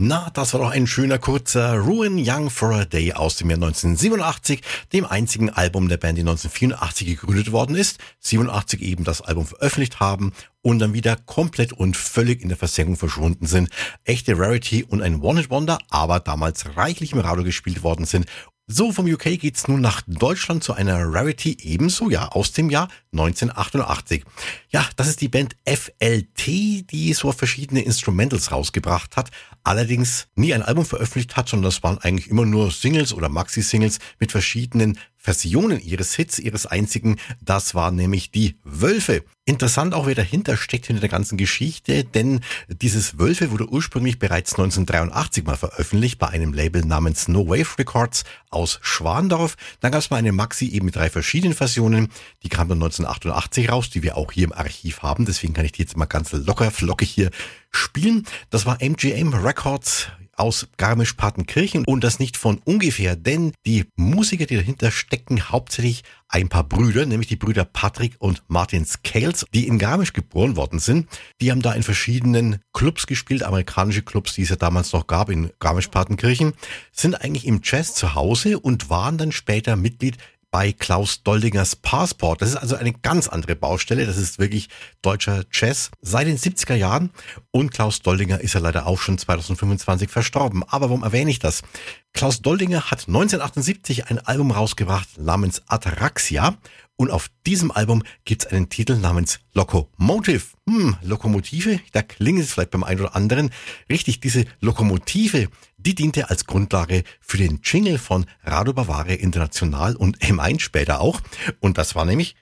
Na, das war doch ein schöner, kurzer Ruin Young for a Day aus dem Jahr 1987, dem einzigen Album der Band, die 1984 gegründet worden ist, 87 eben das Album veröffentlicht haben und dann wieder komplett und völlig in der Versenkung verschwunden sind. Echte Rarity und ein One-Hit-Wonder, aber damals reichlich im Radio gespielt worden sind. So, vom UK geht's nun nach Deutschland zu einer Rarity ebenso, ja, aus dem Jahr 1988. Ja, das ist die Band FLT, die so verschiedene Instrumentals rausgebracht hat, allerdings nie ein Album veröffentlicht hat, sondern das waren eigentlich immer nur Singles oder Maxi-Singles mit verschiedenen Versionen ihres Hits, ihres einzigen. Das war nämlich die Wölfe. Interessant auch, wer dahinter steckt, hinter der ganzen Geschichte, denn dieses Wölfe wurde ursprünglich bereits 1983 mal veröffentlicht bei einem Label namens No Wave Records aus Schwandorf. Dann gab es mal eine Maxi eben mit 3 verschiedenen Versionen. Die kam dann 1988 raus, die wir auch hier im Archiv haben. Deswegen kann ich die jetzt mal ganz locker, flockig hier spielen. Das war MGM Records aus Garmisch-Partenkirchen und das nicht von ungefähr, denn die Musiker, die dahinter stecken, hauptsächlich ein paar Brüder, nämlich die Brüder Patrick und Martin Scales, die in Garmisch geboren worden sind. Die haben da in verschiedenen Clubs gespielt, amerikanische Clubs, die es ja damals noch gab in Garmisch-Partenkirchen, sind eigentlich im Jazz zu Hause und waren dann später Mitglied bei Klaus Doldingers Passport. Das ist also eine ganz andere Baustelle. Das ist wirklich deutscher Jazz seit den 70er Jahren. Und Klaus Doldinger ist ja leider auch schon 2025 verstorben. Aber warum erwähne ich das? Klaus Doldinger hat 1978 ein Album rausgebracht namens Ataraxia. Und auf diesem Album gibt es einen Titel namens Locomotive. Lokomotive, da klingt es vielleicht beim einen oder anderen. Richtig, diese Lokomotive, die diente als Grundlage für den Jingle von Radio Bavaria International und M1 später auch. Und das war nämlich